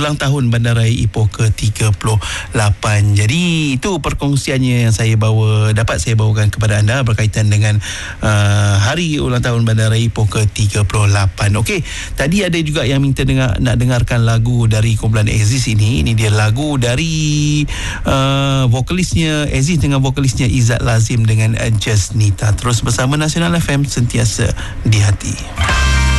ulang tahun Bandaraya Ipoh ke-38. Jadi itu perkongsiannya yang dapat saya bawakan kepada anda berkaitan dengan hari ulang tahun Bandaraya Ipoh ke-38. Okey, tadi ada juga yang minta nak dengarkan lagu dari kumpulan Aziz ini. Ini dia lagu dari vokalisnya Aziz dengan vokalisnya Izzat Lazim dengan Jasnita. Terus bersama Nasional FM, sentiasa di hati.